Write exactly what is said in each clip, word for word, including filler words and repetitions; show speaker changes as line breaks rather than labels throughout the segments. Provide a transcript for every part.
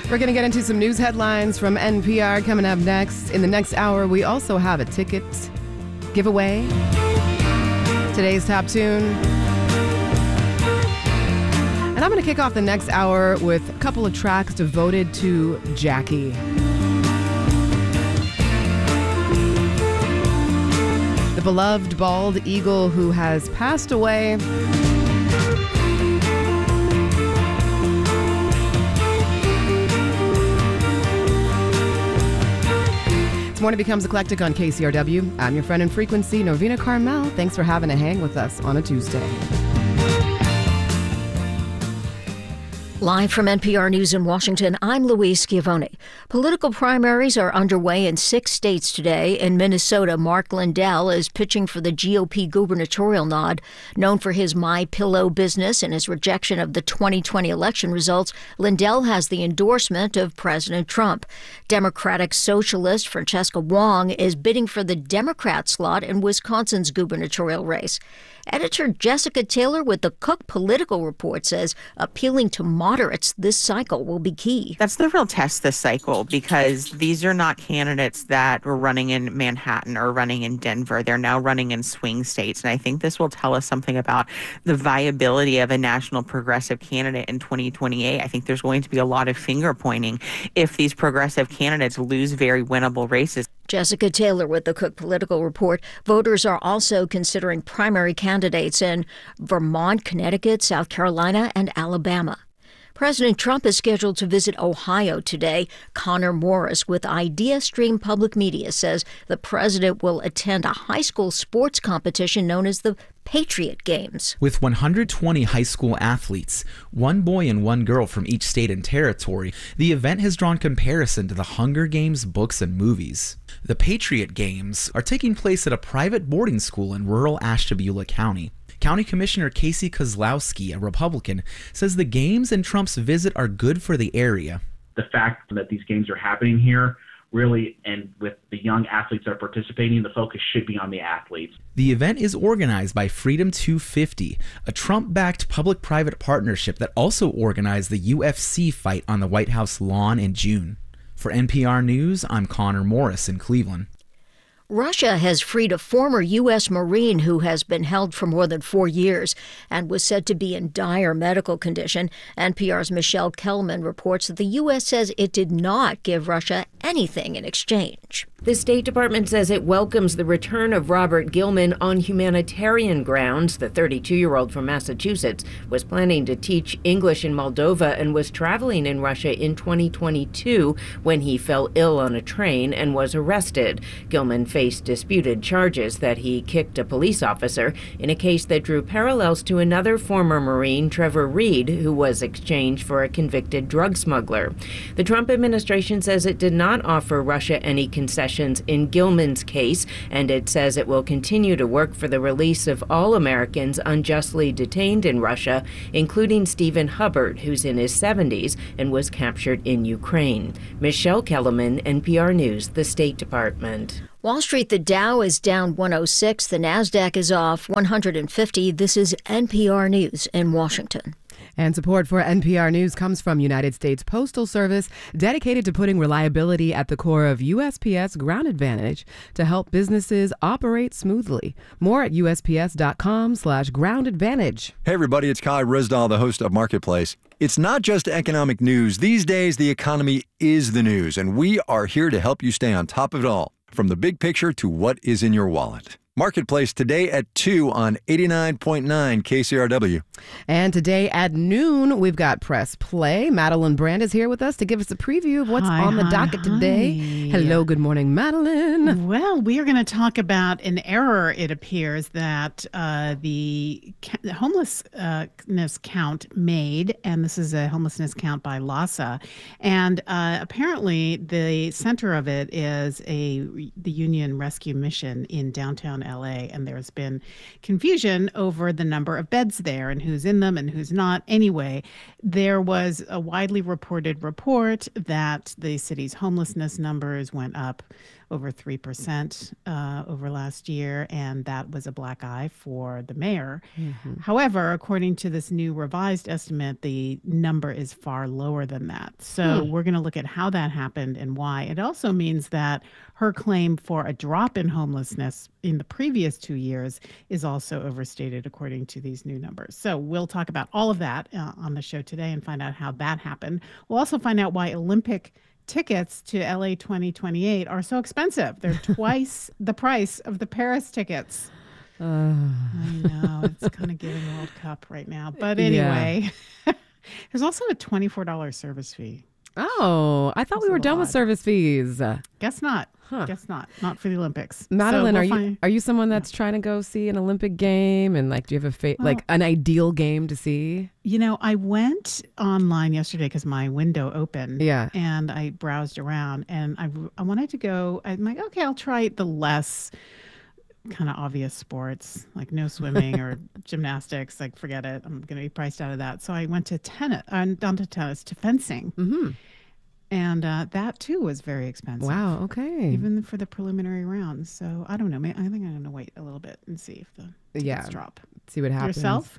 We're going to get into some news headlines from N P R coming up next. In the next hour, we also have a ticket giveaway. Today's top tune. And I'm going to kick off the next hour with a couple of tracks devoted to Jackie. The beloved bald eagle who has passed away. This morning becomes eclectic on K C R W. I'm your friend in frequency, Novena Carmel. Thanks for having a hang with us on a Tuesday.
Live from N P R News in Washington, I'm Louise Schiavone. Political primaries are underway in six states today. In Minnesota, Mark Lindell is pitching for the G O P gubernatorial nod. Known for his My Pillow business and his rejection of the twenty twenty election results, Lindell has the endorsement of President Trump. Democratic socialist Francesca Wong is bidding for the Democrat slot in Wisconsin's gubernatorial race. Editor Jessica Taylor with the Cook Political Report says appealing to moderates this cycle will be key.
That's the real test this cycle, because these are not candidates that were running in Manhattan or running in Denver. They're now running in swing states. And I think this will tell us something about the viability of a national progressive candidate in twenty twenty-eight. I think there's going to be a lot of finger pointing if these progressive candidates lose very winnable races.
Jessica Taylor with the Cook Political Report. Voters are also considering primary candidates in Vermont, Connecticut, South Carolina, and Alabama. President Trump is scheduled to visit Ohio today. Connor Morris with IdeaStream Public Media says the president will attend a high school sports competition known as the Patriot Games.
With one hundred twenty high school athletes, one boy and one girl from each state and territory, the event has drawn comparison to the Hunger Games books and movies. The Patriot Games are taking place at a private boarding school in rural Ashtabula County. County Commissioner Casey Kozlowski, a Republican, says the games and Trump's visit are good for the area.
The fact that these games are happening here really, and with the young athletes that are participating, the focus should be on the athletes.
The event is organized by Freedom two fifty, a Trump-backed public-private partnership that also organized the U F C fight on the White House lawn in June. For N P R News, I'm Connor Morris in Cleveland.
Russia has freed a former U S Marine who has been held for more than four years and was said to be in dire medical condition. N P R's Michelle Kelman reports that the U S says it did not give Russia anything in exchange.
The State Department says it welcomes the return of Robert Gilman on humanitarian grounds. The thirty-two-year-old from Massachusetts was planning to teach English in Moldova and was traveling in Russia in twenty twenty-two when he fell ill on a train and was arrested. Gilman faced disputed charges that he kicked a police officer in a case that drew parallels to another former Marine, Trevor Reed, who was exchanged for a convicted drug smuggler. The Trump administration says it did not offer Russia any concessions in Gilman's case, and it says it will continue to work for the release of all Americans unjustly detained in Russia, including Stephen Hubbard, who's in his seventies and was captured in Ukraine. Michelle Kellerman, N P R News, the State Department.
Wall Street, the Dow is down one oh six. The NASDAQ is off one hundred fifty. This is N P R News in Washington.
And support for N P R News comes from United States Postal Service, dedicated to putting reliability at the core of U S P S Ground Advantage to help businesses operate smoothly. More at U S P S dot com slash ground advantage.
Hey, everybody, it's Kai Risdahl, the host of Marketplace. It's not just economic news. These days, the economy is the news, and we are here to help you stay on top of it all, from the big picture to what is in your wallet. Marketplace today at two on eighty-nine point nine K C R W.
And today at noon, we've got Press Play. Madeline Brand is here with us to give us a preview of what's
hi,
on the
hi,
docket
hi.
today. Hello, good morning, Madeline.
Well, we are going to talk about an error, it appears, that uh, the ca- homelessness count made, and this is a homelessness count by LAHSA, and uh, apparently the center of it is a the Union Rescue Mission in downtown L A, and there's been confusion over the number of beds there and who's in them and who's not. Anyway, there was a widely reported report that the city's homelessness numbers went up over three percent uh, over last year, and that was a black eye for the mayor. Mm-hmm. However, according to this new revised estimate, the number is far lower than that. So hmm. we're going to look at how that happened and why. It also means that her claim for a drop in homelessness in the previous two years is also overstated according to these new numbers. So we'll talk about all of that uh, on the show today and find out how that happened. We'll also find out why Olympic tickets to L A twenty twenty-eight are so expensive. They're twice the price of the Paris tickets. Uh, I know, it's kind of giving World Cup right now. But anyway, yeah. There's also a twenty-four dollars service fee.
Oh, I thought That's we were done odd. with service fees.
Guess not. Huh. Guess not. Not for the Olympics.
Madeline,
so we'll
are you
find...
are you someone that's yeah. trying to go see an Olympic game? And like, do you have a fa- well, like an ideal game to see?
You know, I went online yesterday because my window opened.
Yeah.
And I browsed around, and I I wanted to go. I'm like, okay, I'll try the less kind of obvious sports, like no swimming or gymnastics. Like, forget it. I'm going to be priced out of that. So I went to tennis, uh, down to tennis, to fencing.
Mm-hmm.
And uh, that, too, was very expensive.
Wow, okay.
Even for the preliminary rounds. So, I don't know. I think I'm going to wait a little bit and see if the tickets
yeah.
drop.
See what happens.
Yourself?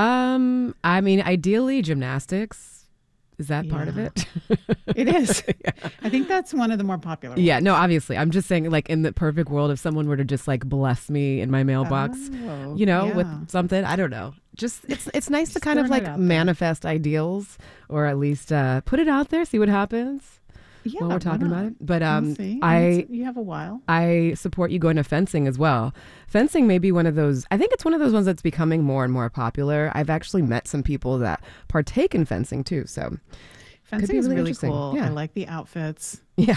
Um, I mean, ideally, gymnastics. Is that yeah. part of it?
It is. Yeah. I think that's one of the more popular ones.
Yeah, no, obviously. I'm just saying, like, in the perfect world, if someone were to just, like, bless me in my mailbox,
oh,
you know,
yeah.
with something, I don't know. Just, it's it's nice to kind of, like, manifest ideals, or at least uh, put it out there, see what happens.
Yeah,
while we're talking about it. But um,
we'll
I
you have a while.
I support you going to fencing as well. Fencing may be one of those, I think it's one of those ones that's becoming more and more popular. I've actually met some people that partake in fencing too. So
fencing is
really,
really cool.
Yeah.
I like the outfits.
Yeah.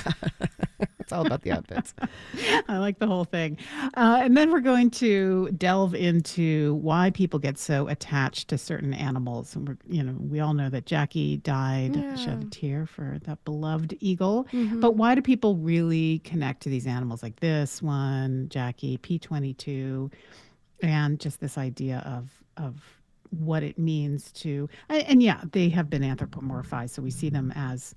It's all about the outfits.
I like the whole thing. Uh, and then we're going to delve into why people get so attached to certain animals. And we're, you know, we all know that Jackie died, yeah. shed a tear for that beloved eagle. Mm-hmm. But why do people really connect to these animals like this one, Jackie, P twenty-two, and just this idea of of what it means to, and, and yeah, they have been anthropomorphized. So we see them as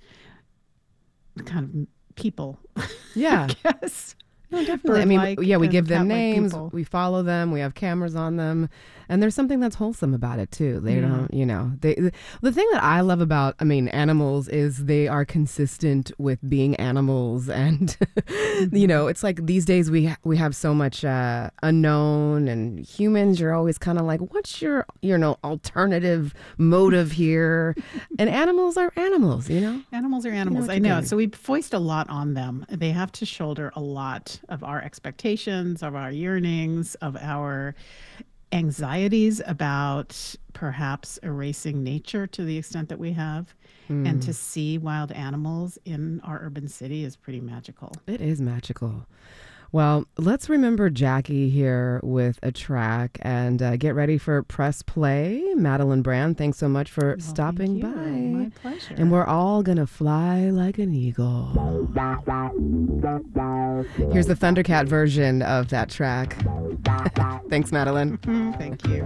kind of people.
Yeah.
Yes.
No, definitely. I mean, yeah, we give them names, we follow them, we have cameras on them, and there's something that's wholesome about it too. They yeah. don't, you know, they, the thing that I love about, I mean, animals is they are consistent with being animals. And, mm-hmm. you know, it's like these days we, ha- we have so much uh, unknown, and humans, you're always kind of like, what's your, you know, alternative motive here? And animals are animals, you know?
Animals are animals. You know I know. Doing. So we foist a lot on them. They have to shoulder a lot of our expectations, of our yearnings, of our anxieties about perhaps erasing nature to the extent that we have. Mm. And to see wild animals in our urban city is pretty magical.
It is magical. Well, let's remember Jackie here with a track, and uh, get ready for Press Play. Madeline Brand, thanks so much for
well,
stopping by.
My pleasure.
And we're all going to fly like an eagle. Here's the Thundercat version of that track. Thanks, Madeline.
Thank you.